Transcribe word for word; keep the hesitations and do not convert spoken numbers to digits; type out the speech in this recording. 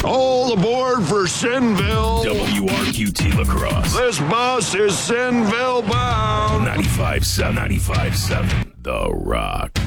All aboard for Sinville. W R Q T Lacrosse. This bus is Sinville bound. ninety-five seven, ninety-five seven, The Rock.